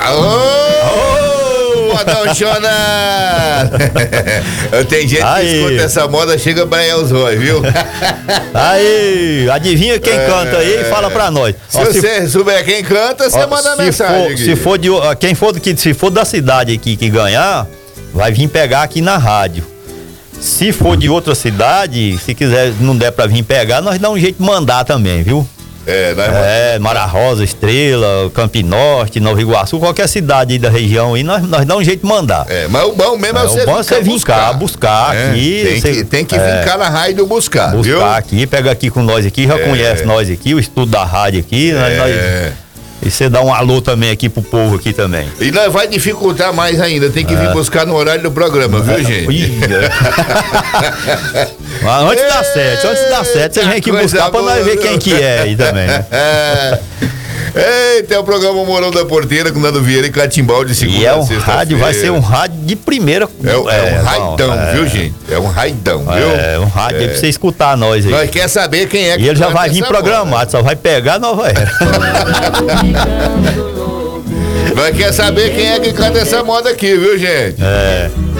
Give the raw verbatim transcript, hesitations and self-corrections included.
Ô, modão Jonas! Tem gente Aí. que escuta essa moda, chega a banhar os olhos, viu? Aí, adivinha quem É. canta aí e fala pra nós. Se Ó, você souber quem canta, você ó, manda se mensagem for, aqui. se for de, ó, quem for, do que, se for da cidade aqui que ganhar, vai vir pegar aqui na rádio. Se for de outra cidade, se quiser, não der pra vir pegar, nós dá um jeito de mandar também, viu? É, nós É, Mara Rosa, Estrela, Campinorte, Nova Iguaçu, qualquer cidade aí da região aí, nós, nós dá um jeito de mandar. É, mas o bom mesmo é, É, você o bom é você vir cá, buscar É, aqui, Tem você- que, tem que é. vir cá na rádio buscar, Buscar viu? aqui, pega aqui com nós aqui, já É. conhece nós aqui, o estudo da rádio aqui, nós- nós- É. e você dá um alô também aqui pro povo aqui também. E nós vai dificultar mais ainda, tem que vir buscar no horário do programa, viu, gente? Ih, Mas antes das sete, antes das sete, você vem aqui Coisa buscar pra nós boa, ver quem viu? que é aí também. Né? Eita, é o programa Morão da Porteira com Nando Vieira e Catimbau de segunda E é a um sexta-feira. rádio, vai ser um rádio de primeira. É, o- é um não, raidão, é, viu, gente? É um raidão, viu? É, um rádio aí pra você escutar nós aí. Nós quer saber quem é que E ele já canta vai vir essa programado, só vai pegar nova era. moda. Nós quer saber quem é que canta essa moda aqui, viu, gente? É.